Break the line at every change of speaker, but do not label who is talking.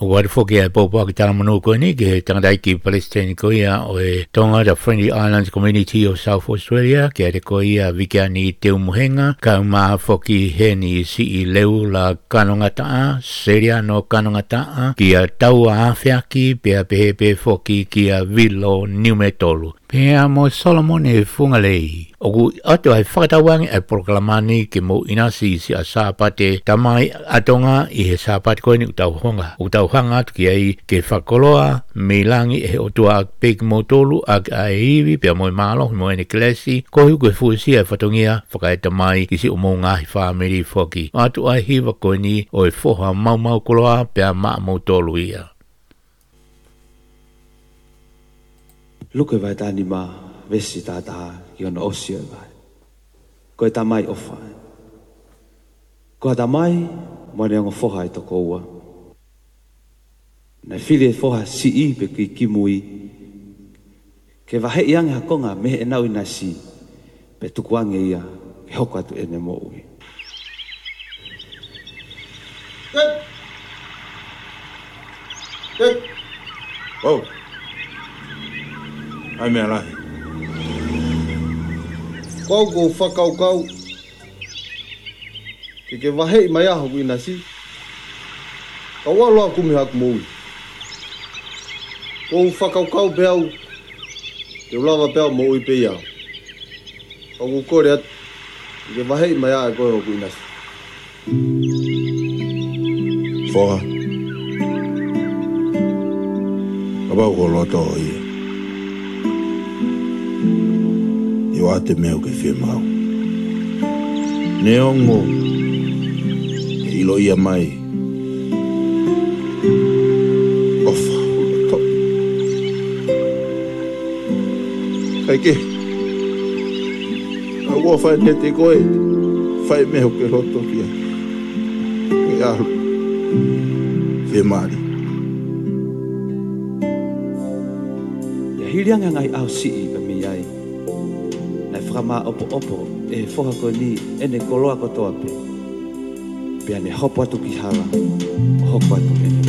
What forget Bobo Talamano ni ke Tangdaiki Palestine Korea o Tonga the Friendly Islands Community of South Australia ke te koia vikani te umuhenga ka ma foki heni si leu la kanongata seria no kanongata kia tau a fiaki pe pepe foki kia vilo numetolu Pea mo Solomon e fungalei. Ogu ato ai whakatawangi ai proklamani ke mo inasi si a sāpate tamai atonga I he sāpate koe ni utauhonga. Utauhanga tuki ai ke whakoloa me langi e otua pek mo tolu ag a iwi pea mo malo mo ene klesi kohu koe fuisi ai whatongia whakae tamai kisi o mo ngahi whamiri foki. Ato ai hiwa koe ni o e foha mau koloa pea maa mo tolu ia.
Luke vai tani ma vesi tata ki ona osio vai. Ko e tamai ofa. Ko a tamai mo ne ngo foha I toko ua. Na fili foha si I pe ki kimui. Ke vahe iange hakonga me e nau ina si. Pe tukuange ia ke hoko atu ene mo ui.
Oh. Ai mea lahi.
Kau ko whakau. Ke wahei mai aho kui nasi. Kau aloa kumi haku moui. Kau whakau peau. Te ulawa peau moui pe iau. Kau ko kore atu. Ke wahei mai aho koe ho kui nasi.
Foha. Kabau ko loto ia. Iwa te meo ke whia mau. Neongo, e ilo ia mai. Ofa, to. Kai ke. A ua whai ne te koe, whai meo ke loto kia. Ke ahu, whia maari.
Ia hirianga ngai au sii ka mi ai. Whakama opo e whoha koe ni ene koloa kotoa pe. Pea ne hopo atu ki hala, hopo atu ene.